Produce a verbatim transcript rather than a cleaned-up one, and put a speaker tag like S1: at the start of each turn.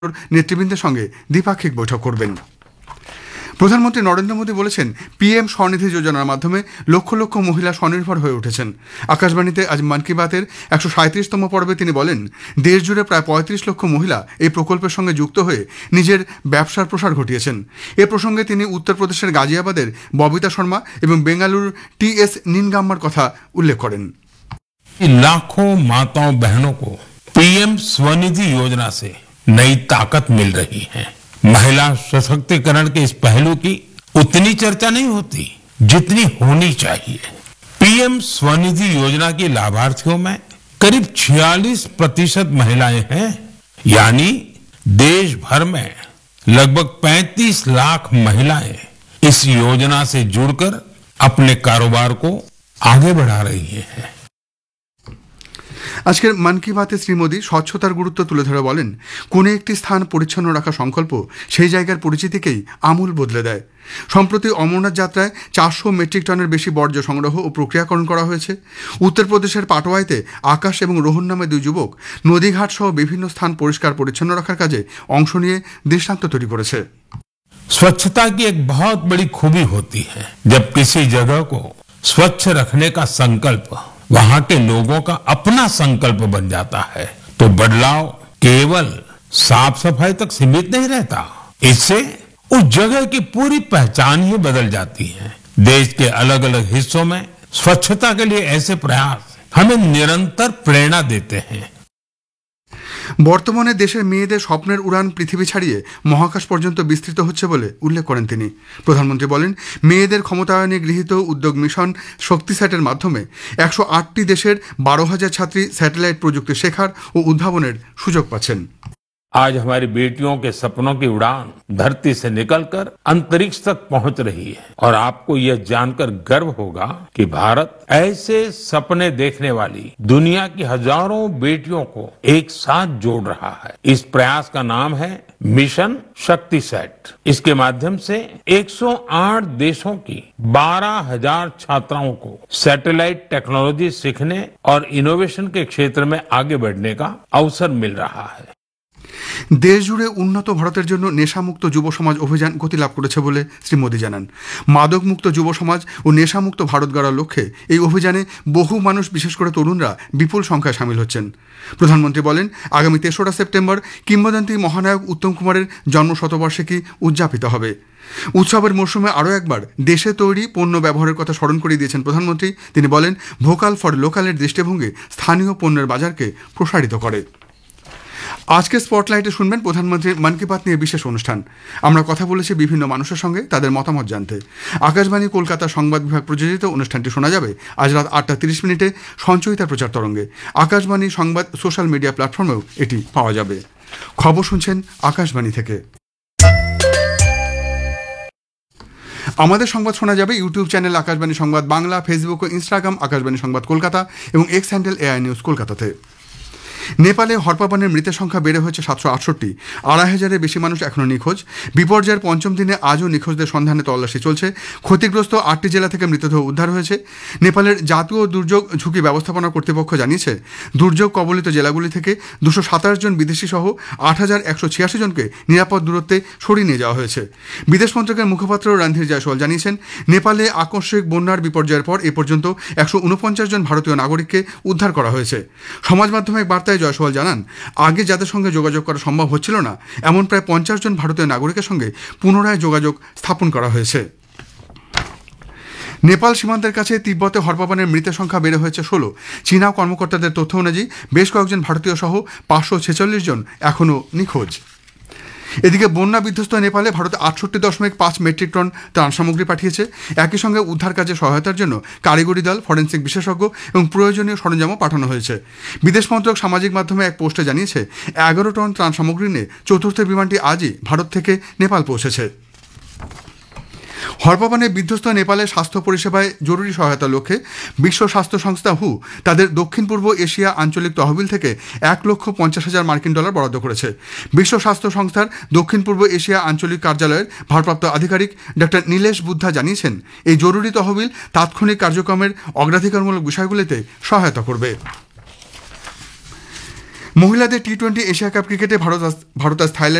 S1: নেতৃবৃন্দের সঙ্গে দ্বিপাক্ষিক বৈঠক করবেন। প্রধানমন্ত্রী নরেন্দ্র মোদী বলেছেন, পিএম স্বনিধি যোজনার মাধ্যমে লক্ষ লক্ষ মহিলা স্বনির্ভর হয়ে উঠেছেন। আকাশবাণীতে আজ মন কি বাতের একশো সাঁত্রিশতম পর্বে তিনি বলেন, দেশ জুড়ে প্রায় পঁয়ত্রিশ লক্ষ মহিলা এই প্রকল্পের সঙ্গে যুক্ত হয়ে নিজের ব্যবসার প্রসার ঘটিয়েছেন। এ প্রসঙ্গে তিনি উত্তরপ্রদেশের গাজিয়াবাদের ববিতা শর্মা এবং বেঙ্গালুরুর টি এস নিনগাম্মার কথা উল্লেখ করেন।
S2: लाखों माताओं बहनों को पीएम स्वनिधि योजना से नई ताकत मिल रही है। महिला सशक्तिकरण के इस पहलू की उतनी चर्चा नहीं होती जितनी होनी चाहिए। पीएम स्वनिधि योजना की लाभार्थियों में करीब छियालीस प्रतिशत महिलाएं हैं, यानी देश भर में लगभग पैंतीस लाख महिलाएं इस योजना से जुड़कर अपने कारोबार को आगे बढ़ा रही हैं।
S1: আজকের মন কি বাতে শ্রী মোদী স্বচ্ছতার গুরুত্ব তুলে ধরে বলেন, কোনো একটি স্থান পরিচ্ছন্ন রাখা সংকল্প সেই জায়গার পরিচিতিকেই আমূল বদলে দেয়। সম্প্রতি অমরনাথ যাত্রায় চারশো মেট্রিক টনের বেশি বর্জ্য সংগ্রহ ও প্রক্রিয়াকরণ করা হয়েছে। উত্তরপ্রদেশের পাটোয়াইতে আকাশ এবং রোহন নামে দুই যুবক নদীঘাট সহ বিভিন্ন স্থান পরিষ্কার পরিচ্ছন্ন রাখার কাজে অংশ নিয়ে দৃষ্টান্ত তৈরি করেছে।
S2: स्वच्छता की एक बहुत बड़ी खूबी होती है, जब किसी जगह को स्वच्छ रखने का संकल्प वहां के लोगों का अपना संकल्प बन जाता है तो बदलाव केवल साफ सफाई तक सीमित नहीं रहता, इससे उस जगह की पूरी पहचान ही बदल जाती है। देश के अलग अलग हिस्सों में स्वच्छता के लिए ऐसे प्रयास हमें निरंतर प्रेरणा देते हैं।
S1: বর্তমানে দেশের মেয়েদের স্বপ্নের উড়ান পৃথিবী ছাড়িয়ে মহাকাশ পর্যন্ত বিস্তৃত হচ্ছে বলে উল্লেখ করেন তিনি। প্রধানমন্ত্রী বলেন, মেয়েদের ক্ষমতায়নে গৃহীত উদ্যোগ মিশন শক্তিস্যাটের মাধ্যমে একশো আটটি দেশের বারো হাজার ছাত্রী স্যাটেলাইট প্রযুক্তি শেখার ও উদ্ভাবনের সুযোগ পাচ্ছেন।
S2: आज हमारी बेटियों के सपनों की उड़ान धरती से निकलकर अंतरिक्ष तक पहुंच रही है और आपको यह जानकर गर्व होगा कि भारत ऐसे सपने देखने वाली दुनिया की हजारों बेटियों को एक साथ जोड़ रहा है। इस प्रयास का नाम है मिशन शक्तिसैट। इसके माध्यम से एक सौ आठ देशों की बारह हजार छात्राओं को सैटेलाइट टेक्नोलॉजी सीखने और इनोवेशन के क्षेत्र में आगे बढ़ने का अवसर मिल रहा है।
S1: দেশ জুড়ে উন্নত ভারতের জন্য নেশামুক্ত যুব সমাজ অভিযান গতি লাভ করেছে বলে শ্রী মোদী জানান। মাদকমুক্ত যুব সমাজ ও নেশামুক্ত ভারত গড়ার লক্ষ্যে এই অভিযানে বহু মানুষ, বিশেষ করে তরুণরা বিপুল সংখ্যায় সামিল হচ্ছেন। প্রধানমন্ত্রী বলেন, আগামী তেসরা সেপ্টেম্বর কিংবদন্তি মহানায়ক উত্তম কুমারের জন্ম শতবার্ষিকী উদযাপিত হবে। উৎসবের মরশুমে আরও একবার দেশে তৈরি পণ্য ব্যবহারের কথা স্মরণ করিয়ে দিয়েছেন প্রধানমন্ত্রী। তিনি বলেন, ভোকাল ফর লোকালের দৃষ্টিভঙ্গি স্থানীয় পণ্যের বাজারকে প্রসারিত করে। আজকে স্পটলাইটে শুনবেন প্রধানমন্ত্রীর মন কি বাত নিয়ে বিশেষ অনুষ্ঠান। আমরা কথা বলেছি বিভিন্ন মানুষের সঙ্গে তাদের মতামত জানতে। আকাশবাণী কলকাতা সংবাদ বিভাগ প্রযোজিত অনুষ্ঠানটি শোনা যাবে আজ রাত আটটা তিরিশ মিনিটে সঞ্চয়িতা প্রচার তরঙ্গে। আকাশবাণী সংবাদ সোশ্যাল মিডিয়া প্ল্যাটফর্মেও এটি পাওয়া যাবে। খবর শুনছেন আকাশবাণী থেকে। আমাদের সংবাদ শোনা যাবে ইউটিউব চ্যানেল আকাশবাণী সংবাদ বাংলা, ফেসবুক ও ইনস্টাগ্রাম আকাশবাণী সংবাদ কলকাতা এবং এক্স হ্যান্ডেল এআই নিউজ কলকাতাতে। নেপালে হরপাবানের মৃতের সংখ্যা বেড়ে হয়েছে সাতশো আটষট্টি। আড়াই হাজারের বেশি মানুষ এখনও নিখোঁজ। বিপর্যয়ের পঞ্চম দিনে আজও নিখোঁজদের সন্ধানে তল্লাশি চলছে। ক্ষতিগ্রস্ত আটটি জেলা থেকে মৃতদেহ উদ্ধার হয়েছে। নেপালের জাতীয় দুর্যোগ ঝুঁকি ব্যবস্থাপনা কর্তৃপক্ষ জানিয়েছে, দুর্যোগ কবলিত জেলাগুলি থেকে দুশো সাতাশ জন বিদেশি সহ আট হাজার একশো ছিয়াশি জনকে নিরাপদ দূরত্বে সরিয়ে নিয়ে যাওয়া হয়েছে। বিদেশ মন্ত্রকের মুখপাত্র রণধীর জয়সওয়াল জানিয়েছেন, নেপালে আকস্মিক বন্যার বিপর্যয়ের পর এ পর্যন্ত একশো উনপঞ্চাশ জন ভারতীয় নাগরিককে উদ্ধার করা হয়েছে। সমাজ মাধ্যমে বার্তায় জয়সওয়াল জানান, আগে যাদের সঙ্গে যোগাযোগ করা সম্ভব হচ্ছিল না এমন প্রায় পঞ্চাশ জন ভারতীয় নাগরিকের সঙ্গে পুনরায় যোগাযোগ স্থাপন করা হয়েছে। নেপাল সীমান্তের কাছে তিব্বতে হরপাবানের মৃতের সংখ্যা বেড়ে হয়েছে ষোলো। চীনা কর্মকর্তাদের তথ্য অনুযায়ী বেশ কয়েকজন ভারতীয় সহ পাঁচশো ছেচল্লিশ জন এখনও নিখোঁজ। এদিকে বন্যা বিধ্বস্ত নেপালে ভারত আটষট্টি দশমিক পাঁচ মেট্রিক টন ত্রাণ সামগ্রী পাঠিয়েছে। একই সঙ্গে উদ্ধার কাজে সহায়তার জন্য কারিগরি দল, ফরেন্সিক বিশেষজ্ঞ এবং প্রয়োজনীয় সরঞ্জামও পাঠানো হয়েছে। বিদেশ মন্ত্রক সামাজিক মাধ্যমে এক পোস্টে জানিয়েছে, এগারো টন ত্রাণ সামগ্রী নিয়ে চতুর্থ বিমানটি আজই ভারত থেকে নেপাল পৌঁছেছে। হরপাবানে বিধ্বস্ত নেপালের স্বাস্থ্য পরিষেবায় জরুরি সহায়তার লক্ষ্যে বিশ্ব স্বাস্থ্য সংস্থা হু তাদের দক্ষিণ পূর্ব এশিয়া আঞ্চলিক তহবিল থেকে এক লক্ষ পঞ্চাশ হাজার মার্কিন ডলার বরাদ্দ করেছে। বিশ্ব স্বাস্থ্য সংস্থার দক্ষিণ পূর্ব এশিয়া আঞ্চলিক কার্যালয়ের ভারপ্রাপ্ত আধিকারিক ডক্টর নীলেশ বুদ্ধা জানিয়েছেন, এই জরুরি তহবিল তাৎক্ষণিক কার্যক্রমের অগ্রাধিকারমূলক বিষয়গুলিতে সহায়তা করবে। মহিলাদের টি টোয়েন্টি এশিয়া কাপ ক্রিকেটে ভারত আজ ভারত আজ থাইল্যান্ড